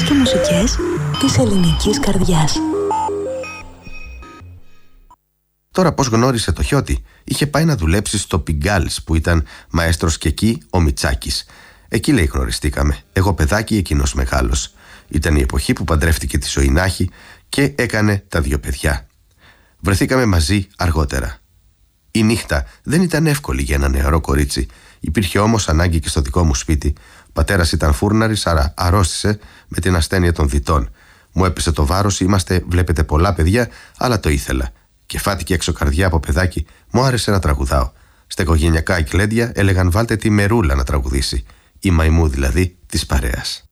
και μουσικές της ελληνικής καρδιάς. Τώρα πώς γνώρισε το Χιώτη? Είχε πάει να δουλέψει στο Πιγκάλς που ήταν μαέστρος και εκεί ο Μιτσάκης. Εκεί, λέει, γνωριστήκαμε. Εγώ παιδάκι, εκείνος μεγάλος. Ήταν η εποχή που παντρεύτηκε τη Σοϊνάχη και έκανε τα 2 παιδιά. Βρεθήκαμε μαζί αργότερα. Η νύχτα δεν ήταν εύκολη για ένα νεαρό κορίτσι. Υπήρχε όμως ανάγκη και στο δικό μου σπίτι. Ο πατέρας ήταν φούρναρης, άρα αρρώστησε με την ασθένεια των δυτών. Μου έπεσε το βάρος, είμαστε, βλέπετε, πολλά παιδιά, αλλά το ήθελα. Και φάτηκε έξω καρδιά από παιδάκι, μου άρεσε να τραγουδάω. Στα οικογενειακά εκλέντια έλεγαν βάλτε τη Μερούλα να τραγουδήσει. Η μαϊμού δηλαδή της παρέας.